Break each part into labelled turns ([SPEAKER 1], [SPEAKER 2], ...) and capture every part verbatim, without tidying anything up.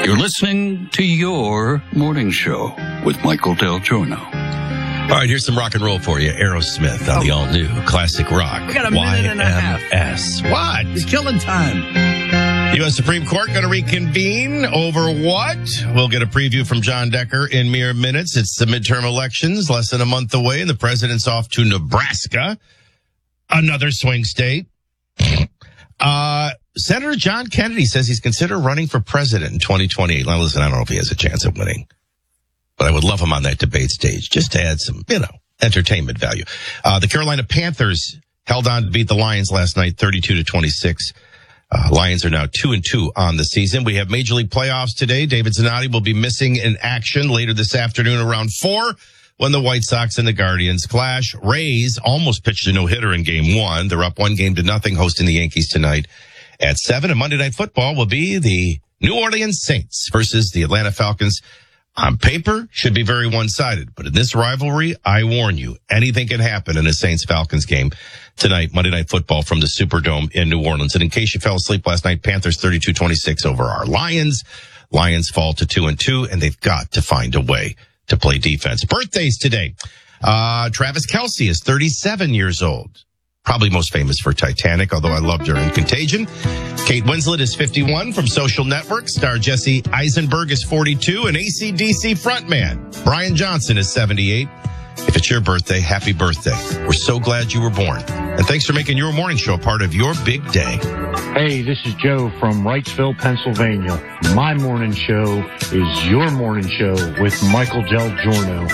[SPEAKER 1] You're listening to your morning show with Michael Del Giorno.
[SPEAKER 2] All right, here's some rock and roll for you. Aerosmith on oh. the all-new classic rock.
[SPEAKER 3] We got a minute and a half.
[SPEAKER 2] Y M S. What?
[SPEAKER 3] It's killing time.
[SPEAKER 2] U S Supreme Court going to reconvene over what? We'll get a preview from John Decker in mere minutes. It's the midterm elections, less than a month away, and the president's off to Nebraska, another swing state. Uh, Senator John Kennedy says he's considered running for president in twenty twenty-eight. Now, listen, I don't know if he has a chance of winning, but I would love him on that debate stage just to add some, you know, entertainment value. Uh, the Carolina Panthers held on to beat the Lions last night, thirty-two to twenty-six. Uh, Lions are now two and two on the season. We have Major League playoffs today. David Zanotti will be missing in action later this afternoon around four when the White Sox and the Guardians clash. Rays almost pitched a no-hitter in game one. They're up one game to nothing hosting the Yankees tonight at seven. And Monday Night Football will be the New Orleans Saints versus the Atlanta Falcons. On paper, should be very one-sided. But in this rivalry, I warn you, anything can happen in a Saints-Falcons game tonight, Monday Night Football from the Superdome in New Orleans. And in case you fell asleep last night, Panthers thirty-two twenty-six over our Lions. Lions fall to two and two, and they've got to find a way to play defense. Birthdays today. Uh, Travis Kelce is thirty-seven years old. Probably most famous for Titanic, although I loved her in Contagion. Kate Winslet is fifty-one from Social Network. Star Jesse Eisenberg is forty-two. And A C D C frontman Brian Johnson is seventy-eight. If it's your birthday, happy birthday. We're so glad you were born. And thanks for making your morning show a part of your big day.
[SPEAKER 4] Hey, this is Joe from Wrightsville, Pennsylvania. My morning show is your morning show with Michael Del Giorno.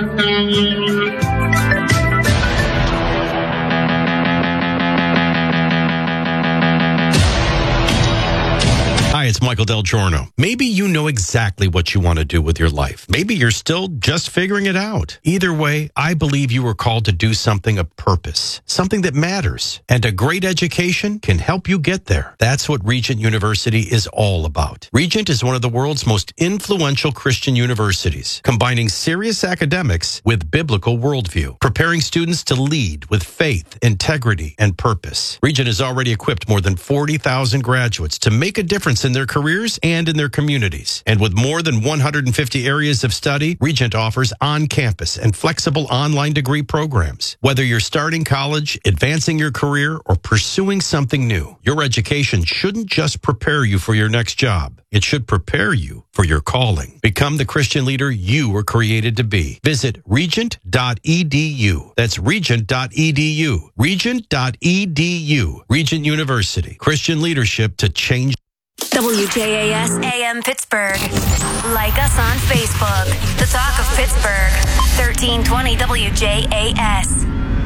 [SPEAKER 2] Hi, it's Michael Del Giorno. Maybe you know exactly what you want to do with your life. Maybe you're still just figuring it out. Either way, I believe you were called to do something of purpose, something that matters, and a great education can help you get there. That's what Regent University is all about. Regent is one of the world's most influential Christian universities, combining serious academics with biblical worldview, preparing students to lead with faith, integrity, and purpose. Regent has already equipped more than forty thousand graduates to make a difference in their careers and in their communities. And with more than one hundred fifty areas of study, Regent offers on-campus and flexible online degree programs. Whether you're starting college, advancing your career, or pursuing something new, your education shouldn't just prepare you for your next job. It should prepare you for your calling. Become the Christian leader you were created to be. Visit regent dot e d u. That's regent dot e d u. regent dot e d u. Regent University. Christian leadership to change.
[SPEAKER 5] W J A S A M Pittsburgh. Like us on Facebook. The Talk of Pittsburgh. thirteen twenty W J A S.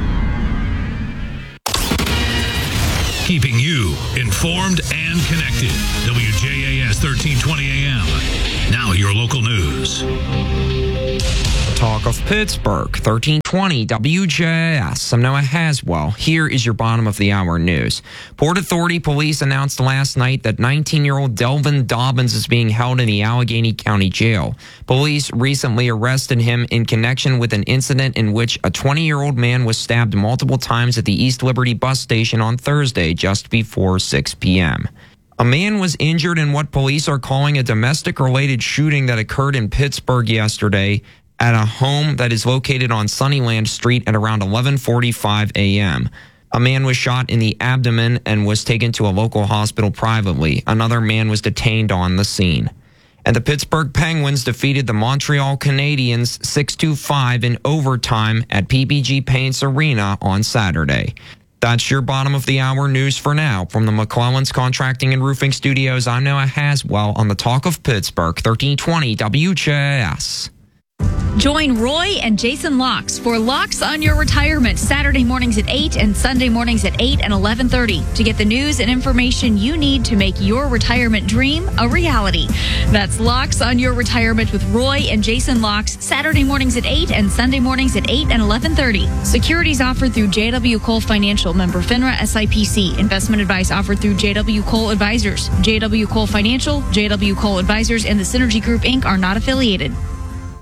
[SPEAKER 6] Keeping you informed and connected. W J A S thirteen twenty A M. Now your local news.
[SPEAKER 7] Talk of Pittsburgh, thirteen twenty W J A S. I'm Noah Haswell. Here is your bottom of the hour news. Port Authority police announced last night that nineteen-year-old Delvin Dobbins is being held in the Allegheny County Jail. Police recently arrested him in connection with an incident in which a twenty-year-old man was stabbed multiple times at the East Liberty bus station on Thursday just before six p.m. A man was injured in what police are calling a domestic-related shooting that occurred in Pittsburgh yesterday at a home that is located on Sunnyland Street at around eleven forty-five a.m. A man was shot in the abdomen and was taken to a local hospital privately. Another man was detained on the scene. And the Pittsburgh Penguins defeated the Montreal Canadiens six two five in overtime at P P G Paints Arena on Saturday. That's your bottom of the hour news for now. From the McClellan's Contracting and Roofing Studios, I'm Noah Haswell on the Talk of Pittsburgh, thirteen twenty W J A S.
[SPEAKER 8] Join Roy and Jason Locks for Locks on Your Retirement, Saturday mornings at eight and Sunday mornings at eight and eleven thirty to get the news and information you need to make your retirement dream a reality. That's Locks on Your Retirement with Roy and Jason Locks, Saturday mornings at eight and Sunday mornings at eight and eleven thirty. Securities offered through J W. Cole Financial, member FINRA S I P C. Investment advice offered through J W. Cole Advisors. J W. Cole Financial, J W. Cole Advisors, and the Synergy Group, Incorporated are not affiliated.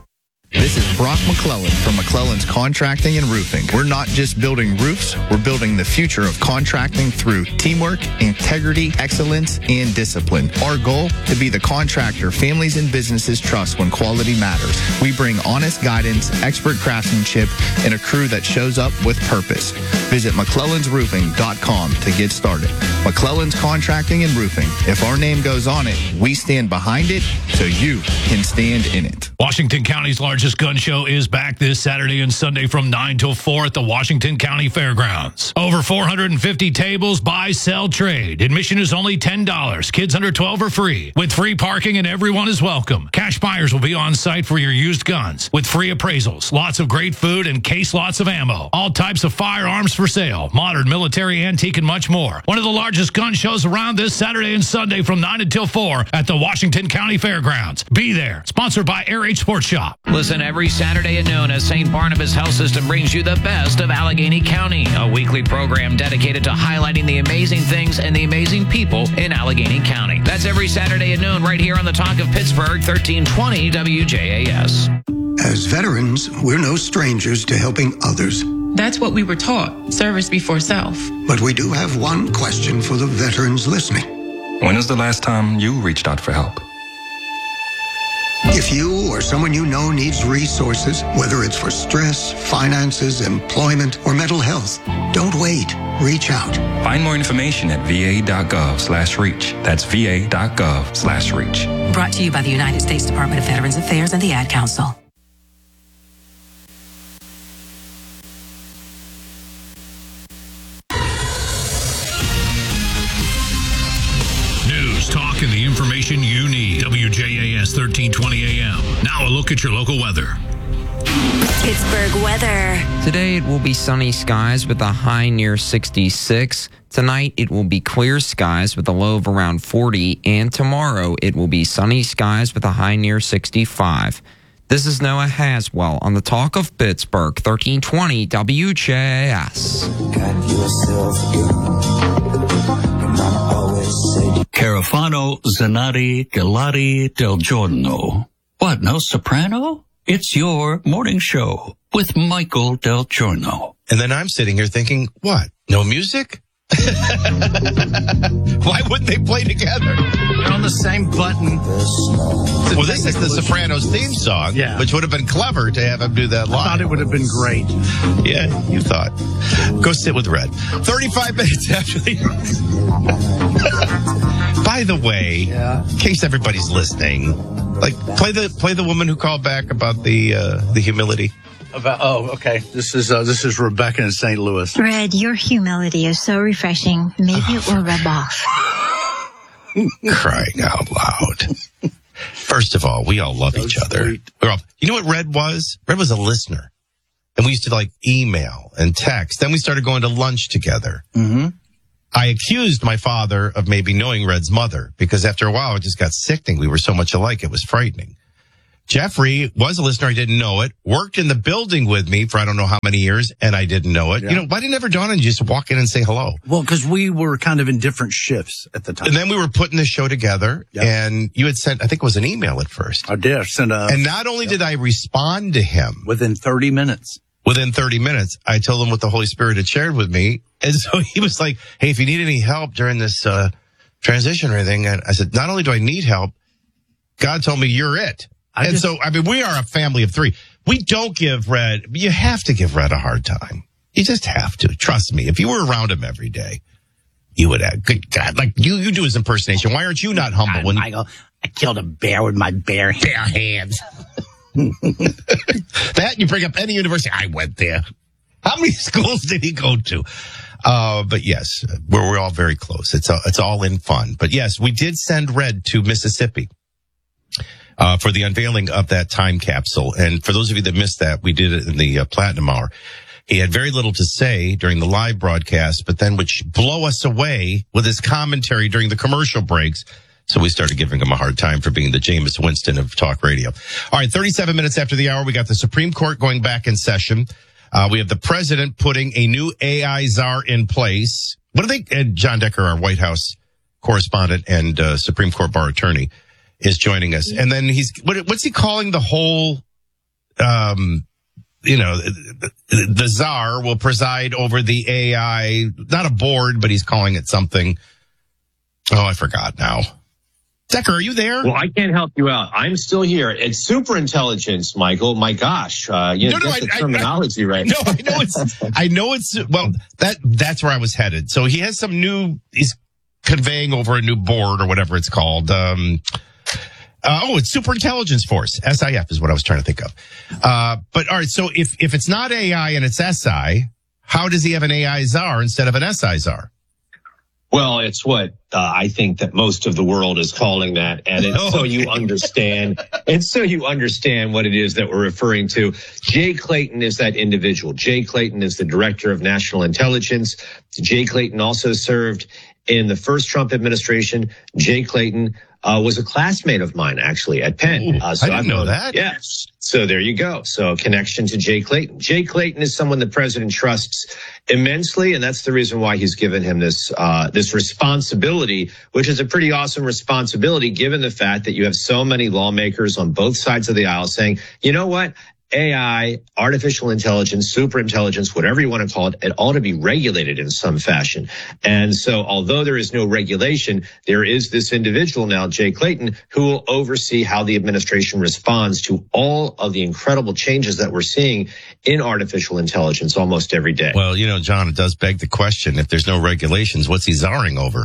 [SPEAKER 9] This is Brock McClellan from McClellan's Contracting and Roofing. We're not just building roofs, we're building the future of contracting through teamwork, integrity, excellence, and discipline. Our goal, to be the contractor families and businesses trust when quality matters. We bring honest guidance, expert craftsmanship, and a crew that shows up with purpose. Visit McClellans Roofing dot com to get started. McClellan's Contracting and Roofing. If our name goes on it, we stand behind it so you can stand in it.
[SPEAKER 6] Washington County's largest gun show is back this Saturday and Sunday from nine till four at the Washington County Fairgrounds. Over four hundred fifty tables, buy, sell, trade. Admission is only ten dollars. Kids under twelve are free. With free parking and everyone is welcome. Cash buyers will be on site for your used guns with free appraisals, lots of great food, and case lots of ammo. All types of firearms for sale, modern, military, antique, and much more. One of the largest gun shows around this Saturday and Sunday from nine until four at the Washington County Fairgrounds. Be there. Sponsored by Air H Sports Shop.
[SPEAKER 10] Listen every Saturday at noon as Saint Barnabas Health System brings you the best of Allegheny County, a weekly program dedicated to highlighting the amazing things and the amazing people in Allegheny County. That's every Saturday at noon right here on the Talk of Pittsburgh, thirteen twenty W J A S.
[SPEAKER 11] As veterans, we're no strangers to helping others.
[SPEAKER 12] That's what we were taught, service before self.
[SPEAKER 11] But we do have one question for the veterans listening.
[SPEAKER 13] When was the last time you reached out for help?
[SPEAKER 11] If you or someone you know needs resources, whether it's for stress, finances, employment, or mental health, don't wait. Reach out.
[SPEAKER 13] Find more information at va.gov slash reach. That's va.gov slash reach.
[SPEAKER 14] Brought to you by the United States Department of Veterans Affairs and the Ad Council.
[SPEAKER 6] News, talk, and the information you need. W J A S thirteen twenty A M. Now a look at your local weather.
[SPEAKER 5] Pittsburgh weather.
[SPEAKER 7] Today it will be sunny skies with a high near sixty-six. Tonight it will be clear skies with a low of around forty. And tomorrow it will be sunny skies with a high near sixty-five. This is Noah Haswell on the Talk of Pittsburgh, thirteen twenty W J A S.
[SPEAKER 1] Carafano, Zanatti, Galati, Del Giorno. What, no soprano? It's your morning show with Michael Del Giorno.
[SPEAKER 2] And then I'm sitting here thinking, what? No music? Why wouldn't they play together?
[SPEAKER 3] They're on the same button.
[SPEAKER 2] Well, this is the Sopranos theme song,
[SPEAKER 3] yeah.
[SPEAKER 2] Which would have been clever to have him do that live.
[SPEAKER 3] I thought it would have been great.
[SPEAKER 2] Yeah, you thought. Go sit with Red. thirty-five minutes after the... By the way, yeah. In case everybody's listening, like play the play the woman who called back about the uh, the humility.
[SPEAKER 3] About, oh, okay. This is uh, this is Rebecca in Saint Louis.
[SPEAKER 15] Red, your humility is so refreshing. Maybe it will rub off.
[SPEAKER 2] Crying out loud. First of all, we all love so each other. We're all, you know what Red was? Red was a listener. And we used to like email and text. Then we started going to lunch together.
[SPEAKER 3] Mm-hmm.
[SPEAKER 2] I accused my father of maybe knowing Red's mother because after a while it just got sickening. We were so much alike. It was frightening. Jeffrey was a listener. I didn't know it. Worked in the building with me for I don't know how many years, and I didn't know it. Yeah. You know, why didn't it ever dawn on you just to walk in and say hello?
[SPEAKER 3] Well, because we were kind of in different shifts at the time.
[SPEAKER 2] And then we were putting the show together, yep. And you had sent, I think it was an email at first.
[SPEAKER 3] I did. I sent a,
[SPEAKER 2] and not only yep. did I respond to him.
[SPEAKER 3] Within thirty minutes.
[SPEAKER 2] Within thirty minutes, I told him what the Holy Spirit had shared with me. And so he was like, hey, if you need any help during this uh, transition or anything, and I said, not only do I need help, God told me you're it. I and just, so, I mean, we are a family of three. We don't give Red, you have to give Red a hard time. You just have to. Trust me. If you were around him every day, you would have, good God, like you, you do his impersonation. Why aren't you not humble?
[SPEAKER 16] God,
[SPEAKER 2] when
[SPEAKER 16] Michael, I killed a bear with my bare, bare hands.
[SPEAKER 2] That, you bring up any university, I went there. How many schools did he go to? Uh, but yes, we're, we're all very close. It's all, it's all in fun. But yes, we did send Red to Mississippi. Uh, for the unveiling of that time capsule. And for those of you that missed that, we did it in the uh, Platinum Hour. He had very little to say during the live broadcast, but then would blow us away with his commentary during the commercial breaks. So we started giving him a hard time for being the Jameis Winston of talk radio. All right, thirty-seven minutes after the hour, we got the Supreme Court going back in session. Uh, we have the president putting a new A I czar in place. What do they, and John Decker, our White House correspondent and uh, Supreme Court bar attorney, is joining us. And then he's, what, what's he calling the whole um, you know, the czar will preside over the A I, not a board, but he's calling it something. Oh, I forgot now. Decker, are you there?
[SPEAKER 17] Well, I can't help you out. I'm still here. It's super intelligence, Michael. My gosh, uh, you know,
[SPEAKER 2] no, no,
[SPEAKER 17] get the
[SPEAKER 2] I,
[SPEAKER 17] terminology
[SPEAKER 2] I,
[SPEAKER 17] right.
[SPEAKER 2] No, I know it's. I know it's. Well, that that's where I was headed. So he has some new. He's conveying over a new board or whatever it's called. Um, uh, oh, it's Super Intelligence Force. S I F is what I was trying to think of. Uh, but all right. So if if it's not A I and it's S I, how does he have an A I czar instead of an S I czar?
[SPEAKER 17] Well, it's what uh, I think that most of the world is calling that, and it's oh, so okay. you understand. It's so you understand what it is that we're referring to. Jay Clayton is that individual. Jay Clayton is the director of national intelligence. Jay Clayton also served in the first Trump administration. Jay Clayton uh, was a classmate of mine, actually, at Penn.
[SPEAKER 2] Ooh,
[SPEAKER 17] uh, so
[SPEAKER 2] I didn't
[SPEAKER 17] I've
[SPEAKER 2] know
[SPEAKER 17] known,
[SPEAKER 2] that.
[SPEAKER 17] Yes. So there you go. So connection to Jay Clayton. Jay Clayton is someone the president trusts immensely, and that's the reason why he's given him this uh this responsibility, which is a pretty awesome responsibility given the fact that you have so many lawmakers on both sides of the aisle saying, you know what? A I, artificial intelligence, super intelligence, whatever you want to call it, it ought to be regulated in some fashion. And so although there is no regulation, there is this individual now, Jay Clayton, who will oversee how the administration responds to all of the incredible changes that we're seeing in artificial intelligence almost every day.
[SPEAKER 2] Well, you know, John, it does beg the question, if there's no regulations, what's he czarring over?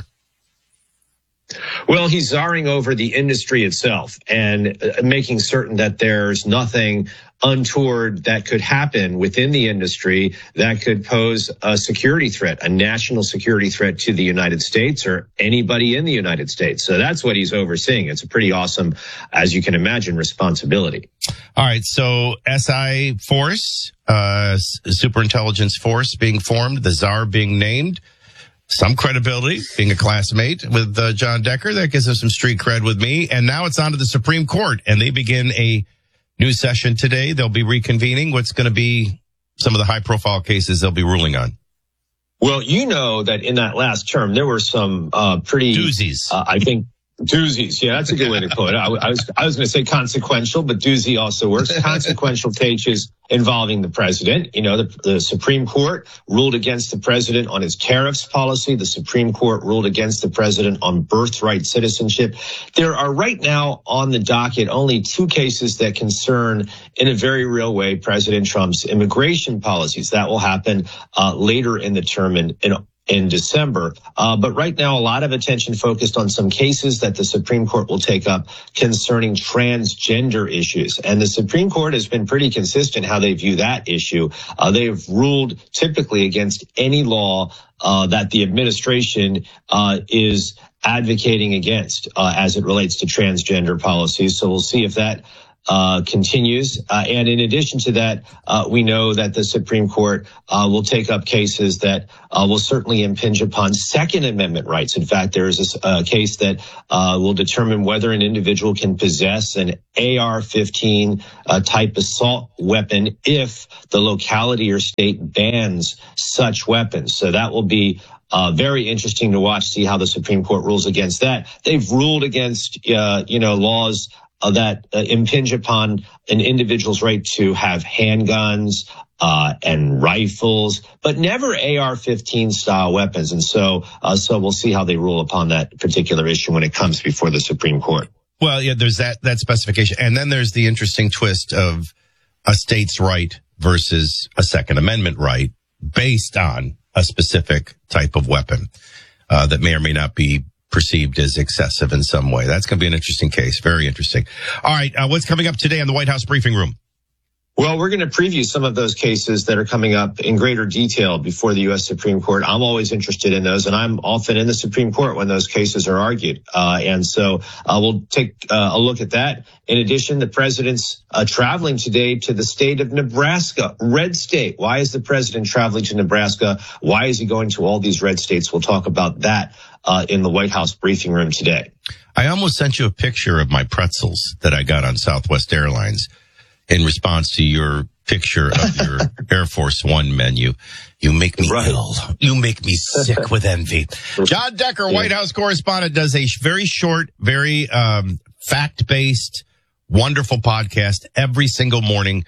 [SPEAKER 17] Well, he's czarring over the industry itself and making certain that there's nothing untoward that could happen within the industry that could pose a security threat, a national security threat to the United States or anybody in the United States. So that's what he's overseeing. It's a pretty awesome, as you can imagine, responsibility.
[SPEAKER 2] All right. So S I Force, uh, Super Intelligence Force being formed, the czar being named. Some credibility, being a classmate with uh, John Decker. That gives him some street cred with me. And now it's on to the Supreme Court, and they begin a new session today. They'll be reconvening. What's going to be some of the high-profile cases they'll be ruling on?
[SPEAKER 17] Well, you know that in that last term, there were some uh, pretty...
[SPEAKER 2] doozies.
[SPEAKER 17] Uh, I think... Doozies. Yeah, that's a good way to put it. I, I was I was going to say consequential, but doozy also works. Consequential cases involving the president. You know, the, the Supreme Court ruled against the president on his tariffs policy. The Supreme Court ruled against the president on birthright citizenship. There are right now on the docket only two cases that concern, in a very real way, President Trump's immigration policies. That will happen uh, later in the term in, in in December. Uh, but right now, a lot of attention focused on some cases that the Supreme Court will take up concerning transgender issues. And the Supreme Court has been pretty consistent how they view that issue. Uh, they have ruled typically against any law uh, that the administration uh, is advocating against uh, as it relates to transgender policies. So we'll see if that Uh, continues. Uh, and in addition to that, uh, we know that the Supreme Court uh, will take up cases that uh, will certainly impinge upon Second Amendment rights. In fact, there is a uh, case that uh, will determine whether an individual can possess an A R fifteen uh, type assault weapon if the locality or state bans such weapons. So that will be Uh, very interesting to watch, see how the Supreme Court rules against that. They've ruled against, uh, you know, laws uh, that uh, impinge upon an individual's right to have handguns uh, and rifles, but never A R fifteen style weapons. And so, uh, so we'll see how they rule upon that particular issue when it comes before the Supreme Court.
[SPEAKER 2] Well, yeah, there's that, that specification. And then there's the interesting twist of a state's right versus a Second Amendment right based on a specific type of weapon uh, that may or may not be perceived as excessive in some way. That's going to be an interesting case. Very interesting. All right. Uh, what's coming up today on the White House briefing room?
[SPEAKER 17] Well, we're going to preview some of those cases that are coming up in greater detail before the U S Supreme Court. I'm always interested in those, and I'm often in the Supreme Court when those cases are argued. Uh, and so uh, we'll take uh, a look at that. In addition, the president's uh, traveling today to the state of Nebraska, red state. Why is the president traveling to Nebraska? Why is he going to all these red states? We'll talk about that uh, in the White House briefing room today.
[SPEAKER 2] I almost sent you a picture of my pretzels that I got on Southwest Airlines in response to your picture of your Air Force One menu. You make me right. ill. You make me sick with envy. John Decker, White House correspondent, does a very short, very um, fact-based, wonderful podcast every single morning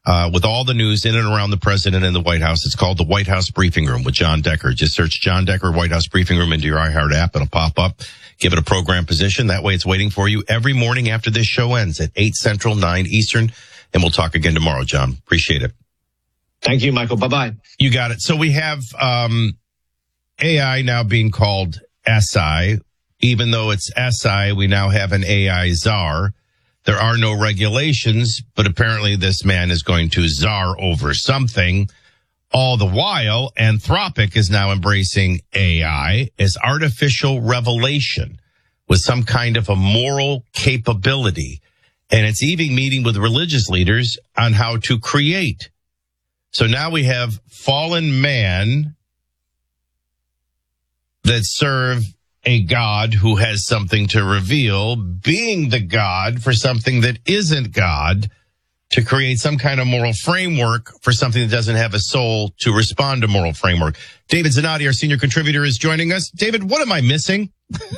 [SPEAKER 2] uh, with all the news in and around the president and the White House. It's called the White House Briefing Room with John Decker. Just search John Decker White House Briefing Room into your iHeart app. It'll pop up. Give it a program position. That way it's waiting for you every morning after this show ends at eight Central, nine Eastern. And we'll talk again tomorrow, John. Appreciate it.
[SPEAKER 17] Thank you, Michael. Bye-bye.
[SPEAKER 2] You got it. So we have um A I now being called S I. Even though it's S I, we now have an A I czar. There are no regulations, but apparently this man is going to czar over something. All the while, Anthropic is now embracing A I as artificial revelation with some kind of a moral capability. And it's even meeting with religious leaders on how to create. So now we have fallen man that serve a God who has something to reveal, being the God for something that isn't God, to create some kind of moral framework for something that doesn't have a soul to respond to moral framework. David Zanotti, our senior contributor, is joining us. David, what am I missing?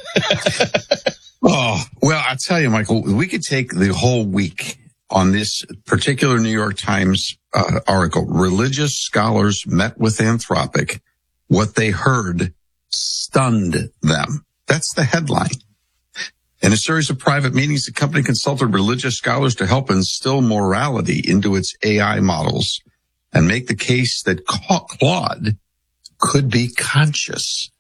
[SPEAKER 18] Oh, well, I'll tell you, Michael, we could take the whole week on this particular New York Times uh, article. Religious scholars met with Anthropic. What they heard stunned them. That's the headline. In a series of private meetings, the company consulted religious scholars to help instill morality into its A I models and make the case that Claude could be conscious.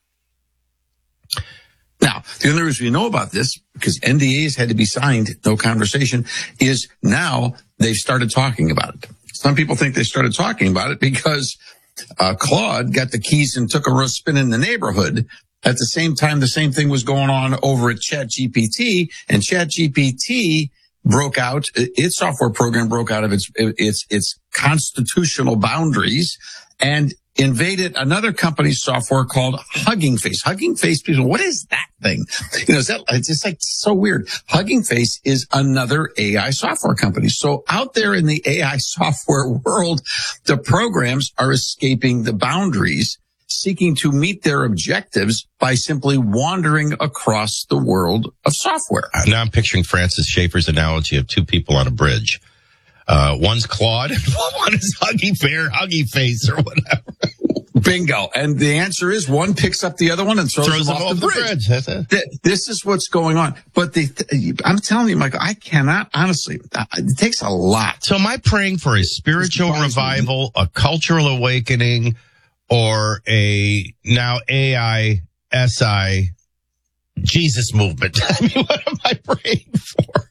[SPEAKER 18] Now, the only reason we know about this, because N D As had to be signed, no conversation, is now they've started talking about it. Some people think they started talking about it because uh, Claude got the keys and took a spin in the neighborhood. At the same time, the same thing was going on over at ChatGPT, and ChatGPT broke out, its software program broke out of its its its constitutional boundaries and invaded another company's software called Hugging Face. Hugging Face, people, what is that thing? You know, is that, it's just like so weird. Hugging Face is another A I software company. So out there in the A I software world, the programs are escaping the boundaries, seeking to meet their objectives by simply wandering across the world of software.
[SPEAKER 2] Now I'm picturing Francis Schaeffer's analogy of two people on a bridge. Uh, one's Claude and one is Huggy Bear, Huggy Face or whatever.
[SPEAKER 18] Bingo. And the answer is one picks up the other one and throws,
[SPEAKER 2] throws
[SPEAKER 18] them,
[SPEAKER 2] them
[SPEAKER 18] off,
[SPEAKER 2] off
[SPEAKER 18] the,
[SPEAKER 2] the
[SPEAKER 18] bridge.
[SPEAKER 2] bridge. That's it.
[SPEAKER 18] Th- This is what's going on. But the, I'm telling you, Michael, I cannot, honestly, it takes a lot.
[SPEAKER 2] So am I praying for a spiritual revival, a cultural awakening, or a now A I, S I, Jesus movement? I mean, what am I praying for?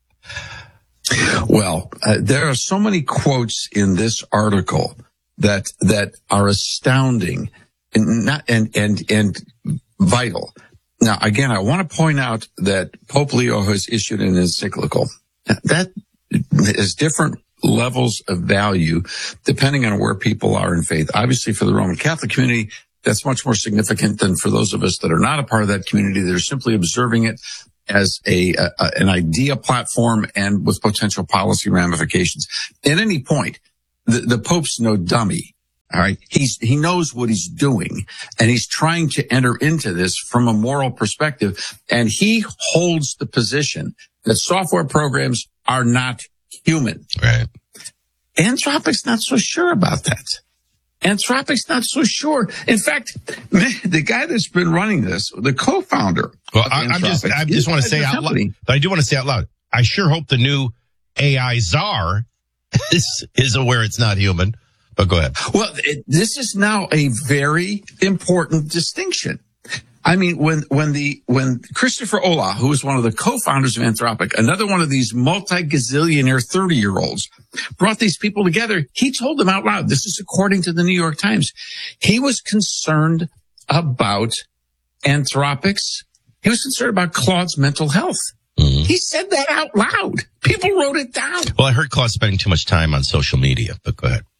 [SPEAKER 18] Well, uh, there are so many quotes in this article that that are astounding and not and and and vital. Now, again, I want to point out that Pope Leo has issued an encyclical that is different levels of value depending on where people are in faith. Obviously, for the Roman Catholic community, that's much more significant than for those of us that are not a part of that community. They're simply observing it as a, a an idea platform and with potential policy ramifications. At any point, the, the Pope's no dummy. All right. He's, he knows what he's doing, and he's trying to enter into this from a moral perspective. And he holds the position that software programs are not human.
[SPEAKER 2] Right.
[SPEAKER 18] Anthropic's not so sure about that. Anthropic's not so sure. In fact, man, the guy that's been running this, the co-founder.
[SPEAKER 2] Well, I, I'm just, I just want to say out loud, but I do want to say out loud, I sure hope the new A I czar is, is aware it's not human. But go ahead.
[SPEAKER 18] Well, it, this is now a very important distinction. I mean, when, when the, when Christopher Olah, who is one of the co-founders of Anthropic, another one of these multi-gazillionaire thirty year olds, brought these people together, he told them out loud, this is according to the New York Times, he was concerned about Anthropic's, he was concerned about Claude's mental health. Mm-hmm. He said that out loud. People wrote it down.
[SPEAKER 2] Well, I heard Claude spending too much time on social media, but go ahead.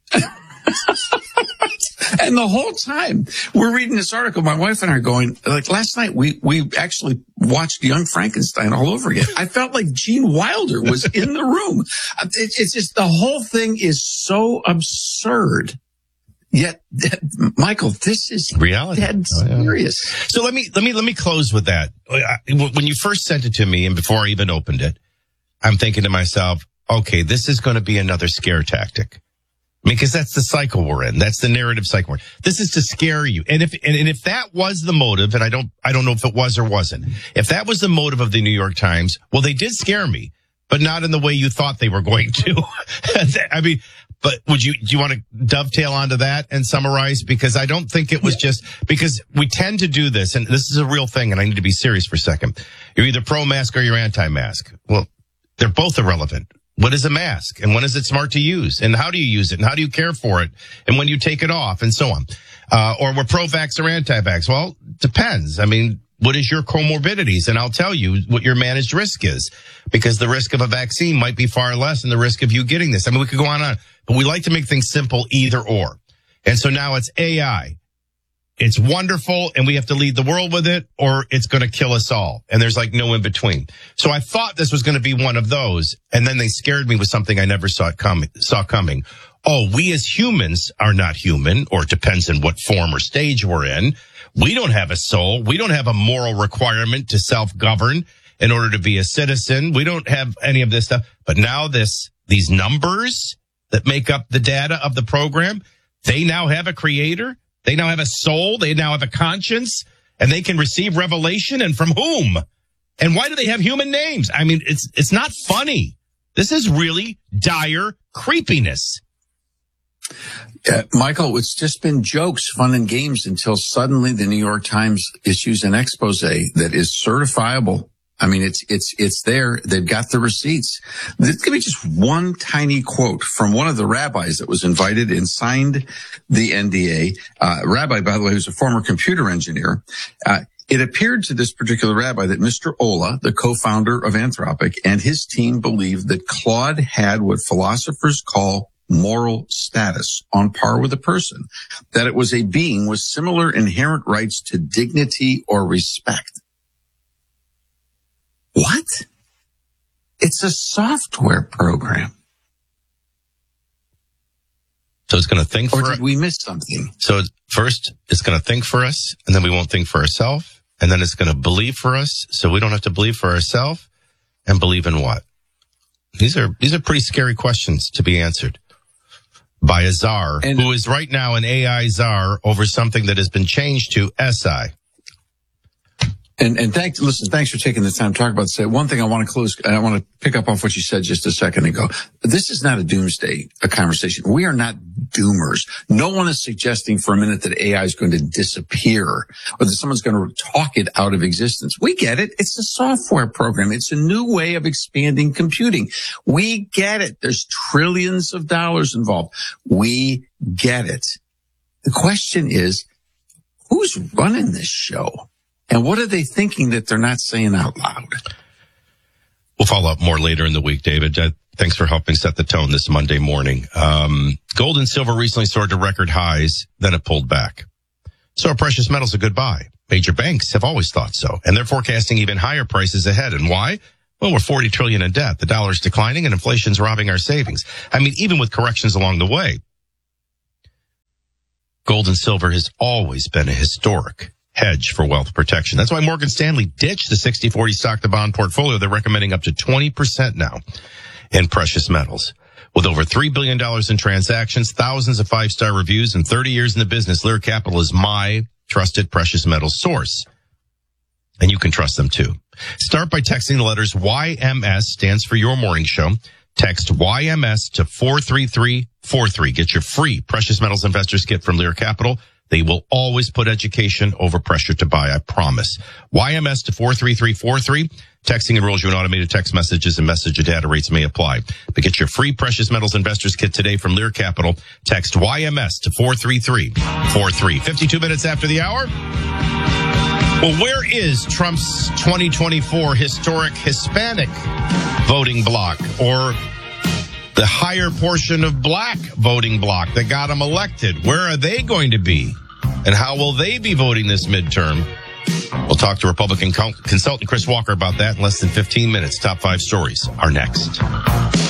[SPEAKER 18] And the whole time we're reading this article, my wife and I are going, like last night, we, we actually watched Young Frankenstein all over again. I felt like Gene Wilder was in the room. It, it's just, the whole thing is so absurd. Yet, Michael, this is
[SPEAKER 2] reality.
[SPEAKER 18] Dead
[SPEAKER 2] oh, yeah.
[SPEAKER 18] serious.
[SPEAKER 2] So let me, let me, let me close with that. When you first sent it to me and before I even opened it, I'm thinking to myself, okay, this is going to be another scare tactic. I mean, because that's the cycle we're in. That's the narrative cycle we're in. This is to scare you. And if and, and if that was the motive, and I don't I don't know if it was or wasn't, if that was the motive of the New York Times, well, they did scare me, but not in the way you thought they were going to. I mean, but would you do you want to dovetail onto that and summarize? Because I don't think it was yeah. just because we tend to do this, and this is a real thing, and I need to be serious for a second. You're either pro-mask or you're anti-mask. Well, they're both irrelevant. What is a mask? And when is it smart to use? And how do you use it? And how do you care for it? And when you take it off and so on. Uh, or we're pro-vax or anti-vax. Well, depends. I mean, what is your comorbidities? And I'll tell you what your managed risk is, because the risk of a vaccine might be far less than the risk of you getting this. I mean, we could go on and on, but we like to make things simple, either or. And so now it's A I. It's wonderful and we have to lead the world with it, or it's going to kill us all. And there's like no in between. So I thought this was going to be one of those. And then they scared me with something I never saw it coming, saw coming. Oh, we as humans are not human, or it depends on what form or stage we're in. We don't have a soul. We don't have a moral requirement to self-govern in order to be a citizen. We don't have any of this stuff. But now this, these numbers that make up the data of the program, they now have a creator. They now have a soul. They now have a conscience, and they can receive revelation. And from whom? And why do they have human names? I mean, it's, it's not funny. This is really dire creepiness.
[SPEAKER 18] Uh, Michael, it's just been jokes, fun and games until suddenly the New York Times issues an expose that is certifiable. I mean, it's, it's, it's there. They've got the receipts. This could be just one tiny quote from one of the rabbis that was invited and signed the N D A. Uh, rabbi, by the way, who's a former computer engineer. Uh, it appeared to this particular rabbi that Mister Olah, the co-founder of Anthropic, and his team believed that Claude had what philosophers call moral status, on par with a person, that it was a being with similar inherent rights to dignity or respect. What? It's a software program.
[SPEAKER 2] So it's going to think for us.
[SPEAKER 18] Or did we miss something?
[SPEAKER 2] So first, it's going to think for us, and then we won't think for ourselves, and then it's going to believe for us, so we don't have to believe for ourselves, and believe in what? These are these are pretty scary questions to be answered by a czar, and, who is right now an A I czar over something that has been changed to S I.
[SPEAKER 18] And, and thanks, listen, thanks for taking the time to talk about this. One thing I want to close, and I want to pick up off what you said just a second ago. This is not a doomsday a conversation. We are not doomers. No one is suggesting for a minute that A I is going to disappear or that someone's going to talk it out of existence. We get it. It's a software program. It's a new way of expanding computing. We get it. There's trillions of dollars involved. We get it. The question is, who's running this show? And what are they thinking that they're not saying out loud?
[SPEAKER 2] We'll follow up more later in the week, David. Uh, thanks for helping set the tone this Monday morning. Um, gold and silver recently soared to record highs, then it pulled back. So are precious metals a good buy? Major banks have always thought so, and they're forecasting even higher prices ahead. And why? Well, we're forty trillion dollars in debt. The dollar's declining and inflation's robbing our savings. I mean, even with corrections along the way, gold and silver has always been a historic hedge for wealth protection. That's why Morgan Stanley ditched the sixty forty stock to bond portfolio. They're recommending up to twenty percent now in precious metals. With over three billion dollars in transactions, thousands of five-star reviews, and thirty years in the business, Lear Capital is my trusted precious metals source. And you can trust them too. Start by texting the letters Y M S, stands for Your Morning Show. Text Y M S to four three three four three. Get your free Precious Metals Investors Kit from Lear Capital. They will always put education over pressure to buy, I promise. Y M S to four three three four three. Texting enrolls you in automated text messages, and message and data rates may apply. But get your free Precious Metals Investors Kit today from Lear Capital. Text Y M S to four three three four three. fifty-two minutes after the hour. Well, where is Trump's twenty twenty-four historic Hispanic voting bloc, or the higher portion of black voting bloc that got him elected? Where are they going to be? And how will they be voting this midterm? We'll talk to Republican consultant Chris Walker about that in less than fifteen minutes. Top five stories are next.